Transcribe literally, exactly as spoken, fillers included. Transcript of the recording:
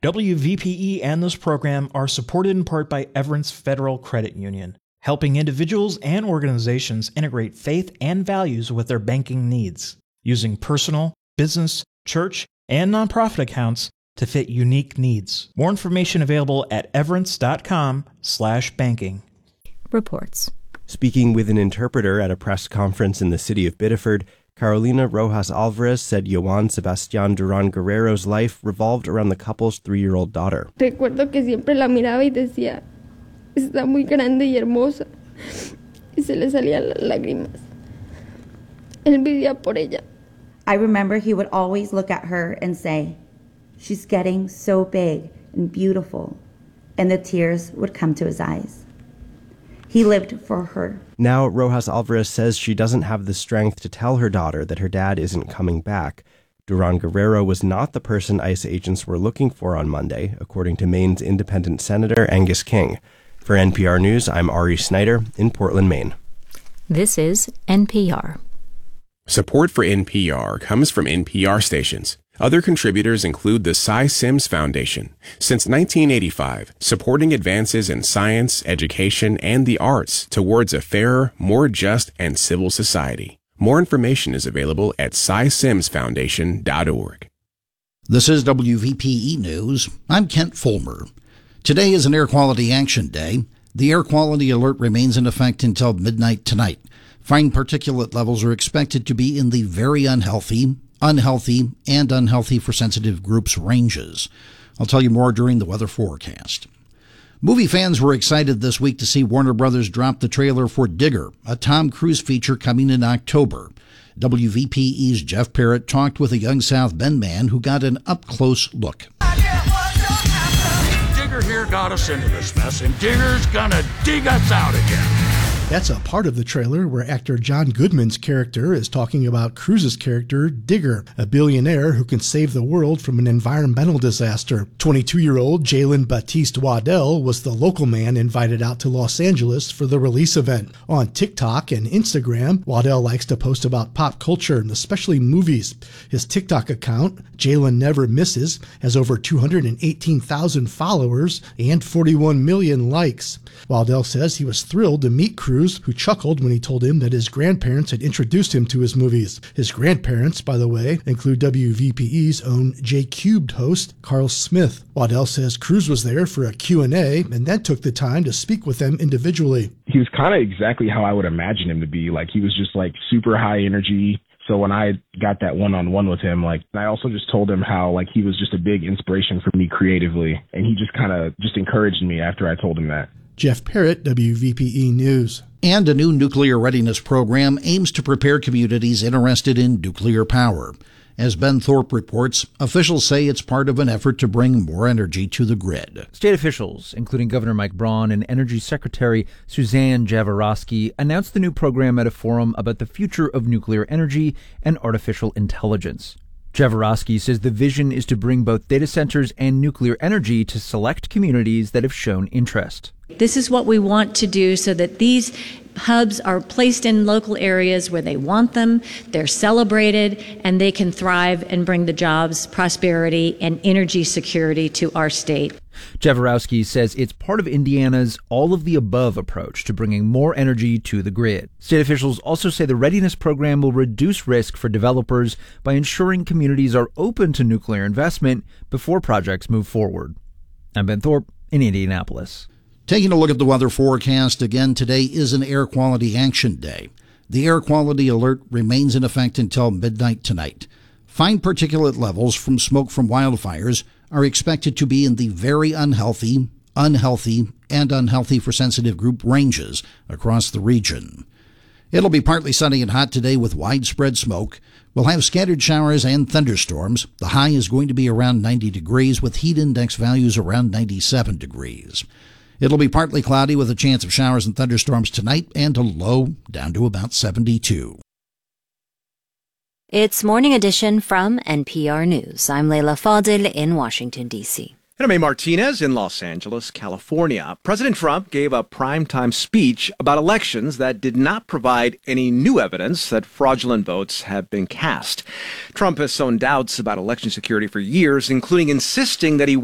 W V P E and this program are supported in part by Everence Federal Credit Union, helping individuals and organizations integrate faith and values with their banking needs, using personal, business, church, and nonprofit accounts to fit unique needs. More information available at everence.com slash banking. Reports. Speaking with an interpreter at a press conference in the city of Biddeford, Carolina Rojas Alvarez said Joan Sebastián Durán Guerrero's life revolved around the couple's three-year-old daughter. Recuerdo que siempre la miraba y decía, está muy grande y hermosa, y se le salían las lágrimas. Él vivía por ella. I remember he would always look at her and say, she's getting so big and beautiful, and the tears would come to his eyes. He lived for her. Now, Rojas Alvarez says she doesn't have the strength to tell her daughter that her dad isn't coming back. Durán Guerrero was not the person ICE agents were looking for on Monday, according to Maine's independent Senator Angus King. For N P R News, I'm Ari Snyder in Portland, Maine. This is N P R. Support for N P R comes from N P R stations. Other contributors include the Cy Sims Foundation. Since nineteen eighty-five, supporting advances in science, education, and the arts towards a fairer, more just, and civil society. More information is available at cy sims foundation dot org. This is W V P E News. I'm Kent Fulmer. Today is an Air Quality Action Day. The air quality alert remains in effect until midnight tonight. Fine particulate levels are expected to be in the very unhealthy, unhealthy, and unhealthy for sensitive groups ranges. I'll tell you more during the weather forecast. Movie fans were excited this week to see Warner Brothers drop the trailer for Digger, a Tom Cruise feature coming in October. W V P E's Jeff Parrott talked with a young South Bend man who got an up-close look. Digger here got us into this mess, and Digger's gonna dig us out again. That's a part of the trailer where actor John Goodman's character is talking about Cruise's character, Digger, a billionaire who can save the world from an environmental disaster. twenty-two-year-old Jalen Batiste Waddell was the local man invited out to Los Angeles for the release event. On TikTok and Instagram, Waddell likes to post about pop culture, especially movies. His TikTok account, Jalen Never Misses, has over two hundred eighteen thousand followers and forty-one million likes. Waddell says he was thrilled to meet Cruise, who chuckled when he told him that his grandparents had introduced him to his movies. His grandparents, by the way, include W V P E's own J Cubed host, Carl Smith. Waddell says Cruise was there for a Q and A and then took the time to speak with them individually. He was kind of exactly how I would imagine him to be. Like, he was just like super high energy. So when I got that one-on-one with him, like, I also just told him how, like, he was just a big inspiration for me creatively. And he just kind of just encouraged me after I told him that. Jeff Parrott, W V P E News. And a new nuclear readiness program aims to prepare communities interested in nuclear power. As Ben Thorpe reports, officials say it's part of an effort to bring more energy to the grid. State officials, including Governor Mike Braun and Energy Secretary Suzanne Jaworowski, announced the new program at a forum about the future of nuclear energy and artificial intelligence. Jaworowski says the vision is to bring both data centers and nuclear energy to select communities that have shown interest. This is what we want to do so that these hubs are placed in local areas where they want them, they're celebrated, and they can thrive and bring the jobs, prosperity, and energy security to our state. Jaworowski says it's part of Indiana's all-of-the-above approach to bringing more energy to the grid. State officials also say the readiness program will reduce risk for developers by ensuring communities are open to nuclear investment before projects move forward. I'm Ben Thorpe in Indianapolis. Taking a look at the weather forecast again, today is an Air Quality Action Day. The air quality alert remains in effect until midnight tonight. Fine particulate levels from smoke from wildfires are expected to be in the very unhealthy, unhealthy, and unhealthy for sensitive group ranges across the region. It'll be partly sunny and hot today with widespread smoke. We'll have scattered showers and thunderstorms. The high is going to be around ninety degrees with heat index values around ninety-seven degrees. It'll be partly cloudy with a chance of showers and thunderstorms tonight and a low down to about seventy-two. It's Morning Edition from N P R News. I'm Leila Fadel in Washington, D C And I'm A. Martinez in Los Angeles, California. President Trump gave a primetime speech about elections that did not provide any new evidence that fraudulent votes have been cast. Trump has sown doubts about election security for years, including insisting that he